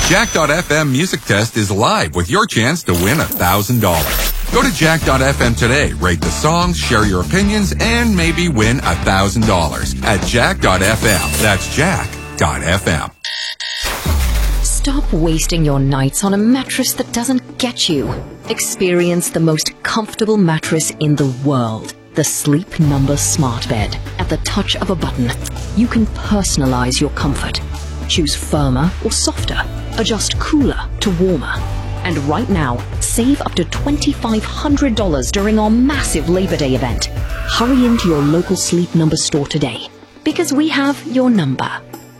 Jack.fm Music Test is live with your chance to win $1,000. Go to Jack.fm today, rate the songs, share your opinions, and maybe win $1,000 at Jack.fm. That's Jack.fm. Stop wasting your nights on a mattress that doesn't get you. Experience the most comfortable mattress in the world. The Sleep Number Smart Bed. At the touch of a button, you can personalize your comfort. Choose firmer or softer. Adjust cooler to warmer. And right now, save up to $2,500 during our massive Labor Day event. Hurry into your local Sleep Number store today, because we have your number.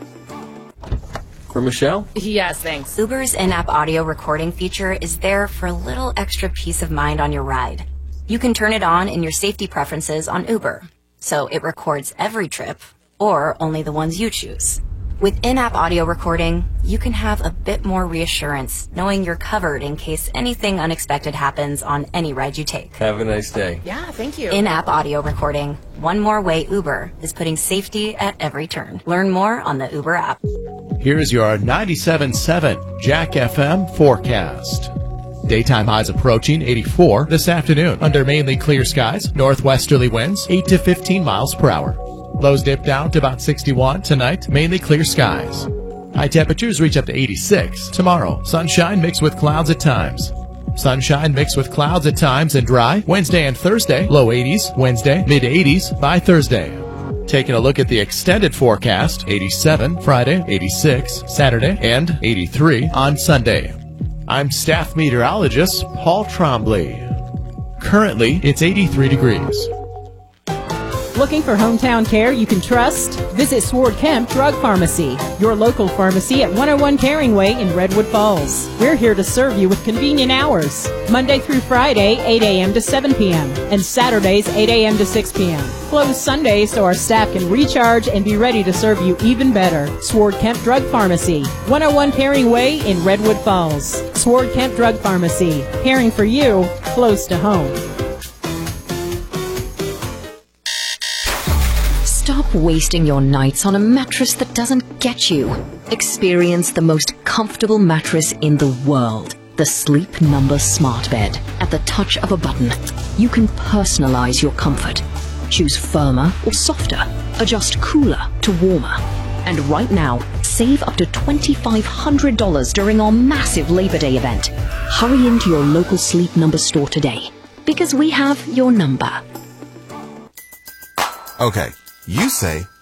For Michelle? Yes, thanks. Uber's in-app audio recording feature is there for a little extra peace of mind on your ride. You can turn it on in your safety preferences on Uber, so it records every trip, or only the ones you choose. With in-app audio recording, you can have a bit more reassurance, knowing you're covered in case anything unexpected happens on any ride you take. Have a nice day. Yeah, thank you. In-app audio recording, one more way Uber is putting safety at every turn. Learn more on the Uber app. Here's your 97.7 Jack FM forecast. Daytime highs approaching 84 this afternoon under mainly clear skies. Northwesterly winds 8 to 15 miles per hour. Lows dip down to about 61 tonight, mainly clear skies. High temperatures reach up to 86 tomorrow. Sunshine mixed with clouds at times. Sunshine mixed with clouds at times and dry Wednesday and Thursday. Low 80s Wednesday, mid 80s by Thursday. Taking a look at the extended forecast, 87 Friday, 86 Saturday, and 83 on Sunday. I'm staff meteorologist Paul Trombley. Currently, it's 83 degrees. Looking for hometown care you can trust? Visit Sword Kemp Drug Pharmacy, your local pharmacy at 101 Caring Way in Redwood Falls. We're here to serve you with convenient hours. Monday through Friday, 8 a.m. to 7 p.m. and Saturdays, 8 a.m. to 6 p.m. Closed Sundays so our staff can recharge and be ready to serve you even better. Sword Kemp Drug Pharmacy, 101 Caring Way in Redwood Falls. Sword Kemp Drug Pharmacy, caring for you close to home. Stop wasting your nights on a mattress that doesn't get you. Experience the most comfortable mattress in the world. The Sleep Number Smart Bed. At the touch of a button, you can personalize your comfort. Choose firmer or softer. Adjust cooler to warmer. And right now, save up to $2,500 during our massive Labor Day event. Hurry into your local Sleep Number store today, because we have your number. Okay, you say